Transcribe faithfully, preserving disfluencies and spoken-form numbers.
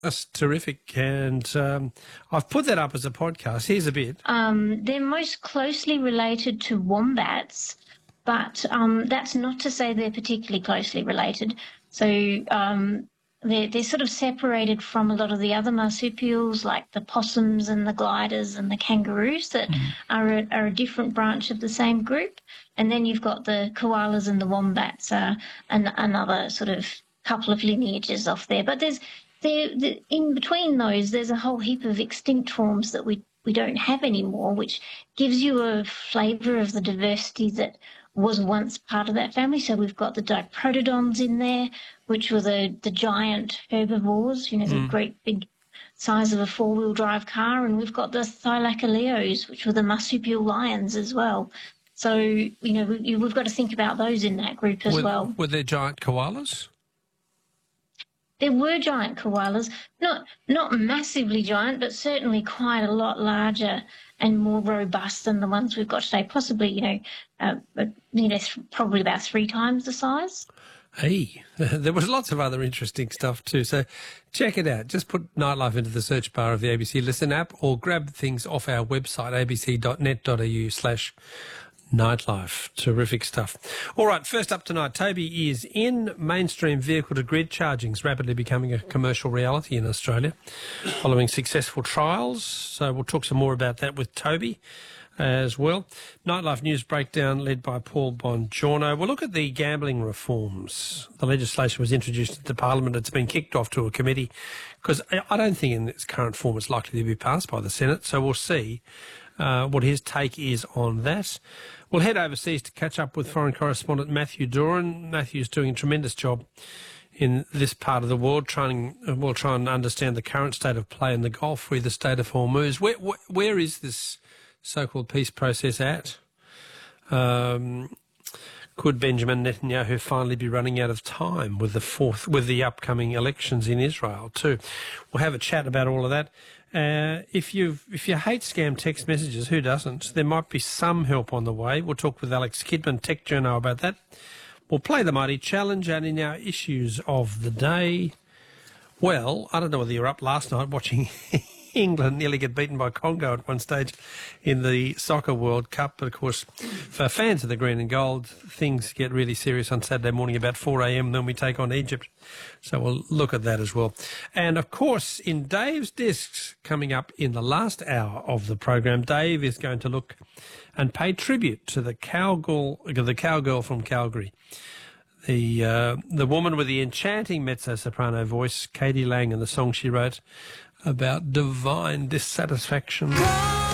That's terrific, and um, I've put that up as a podcast. Here's a bit. Um, they're most closely related to wombats, but um, that's not to say they're particularly closely related. So um, they're, they're sort of separated from a lot of the other marsupials, like the possums and the gliders and the kangaroos that mm. are, a, are a different branch of the same group. And then you've got the koalas and the wombats, uh, and another sort of couple of lineages off there. But there's there, the, in between those, there's a whole heap of extinct forms that we, we don't have anymore, which gives you a flavour of the diversity that was once part of that family. So we've got the diprotodons in there, which were the, the giant herbivores, you know, mm. the great big size of a four-wheel drive car. And we've got the thylacoleos, which were the marsupial lions as well. So, you know, we, we've got to think about those in that group as were, well. Were there giant koalas? There were giant koalas, not not massively giant, but certainly quite a lot larger and more robust than the ones we've got today. Possibly, you know, uh, you know, th- probably about three times the size. Hey, there was lots of other interesting stuff too. So check it out. Just put Nightlife into the search bar of the A B C Listen app, or grab things off our website, a b c dot net dot a u slash Nightlife. Terrific stuff. All right, first up tonight, Toby is in. Mainstream vehicle-to-grid charging is rapidly becoming a commercial reality in Australia following successful trials. So we'll talk some more about that with Toby as well. Nightlife News Breakdown led by Paul Bongiorno. We'll look at the gambling reforms. The legislation was introduced into Parliament. It's been kicked off to a committee because I don't think in its current form it's likely to be passed by the Senate. So we'll see uh, what his take is on that. We'll head overseas to catch up with foreign correspondent Matthew Doran. Matthew's doing a tremendous job in this part of the world, trying we'll try and understand the current state of play in the Gulf, with the State of Hormuz. Where, where, where is this so-called peace process at? Um, could Benjamin Netanyahu finally be running out of time with the fourth, with the upcoming elections in Israel too? We'll have a chat about all of that. Uh, if you if you hate scam text messages, who doesn't? There might be some help on the way. We'll talk with Alex Kidman, Tech Journo, about that. We'll play the Mighty Challenge, and in our issues of the day, well, I don't know whether you were up last night watching England nearly get beaten by Congo at one stage in the Soccer World Cup. But, of course, for fans of the green and gold, things get really serious on Saturday morning about four a m, then we take on Egypt. So we'll look at that as well. And, of course, in Dave's Discs, coming up in the last hour of the program, Dave is going to look and pay tribute to the cowgirl, the cowgirl from Calgary. The uh, the woman with the enchanting mezzo-soprano voice, Katie Lang, and the song she wrote about divine dissatisfaction.